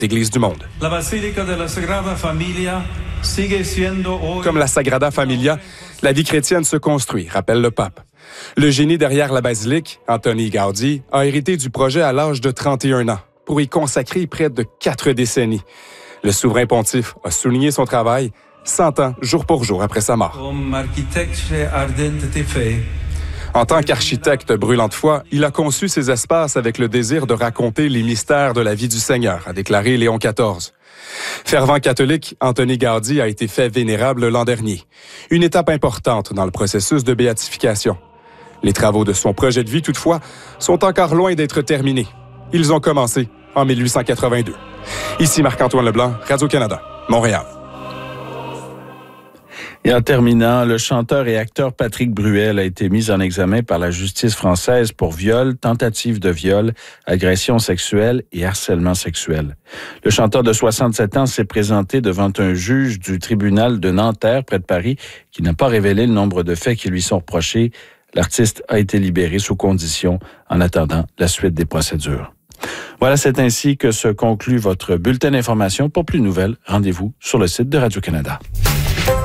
d'Église du monde. La Basilica della Sagrada Familia sigue siendo hoy... Comme la Sagrada Familia, la vie chrétienne se construit, rappelle le pape. Le génie derrière la basilique, Antoni Gaudi, a hérité du projet à l'âge de 31 ans, pour y consacrer près de 4 décennies. Le souverain pontife a souligné son travail 100 ans, jour pour jour, après sa mort. En tant qu'architecte brûlant de foi, il a conçu ces espaces avec le désir de raconter les mystères de la vie du Seigneur, a déclaré Léon XIV. Fervent catholique, Antoni Gaudi a été fait vénérable l'an dernier. Une étape importante dans le processus de béatification. Les travaux de son projet de vie, toutefois, sont encore loin d'être terminés. Ils ont commencé en 1882. Ici Marc-Antoine Leblanc, Radio-Canada, Montréal. Et en terminant, le chanteur et acteur Patrick Bruel a été mis en examen par la justice française pour viol, tentative de viol, agression sexuelle et harcèlement sexuel. Le chanteur de 67 ans s'est présenté devant un juge du tribunal de Nanterre, près de Paris, qui n'a pas révélé le nombre de faits qui lui sont reprochés. L'artiste a été libéré sous condition en attendant la suite des procédures. Voilà, c'est ainsi que se conclut votre bulletin d'information. Pour plus de nouvelles, rendez-vous sur le site de Radio-Canada.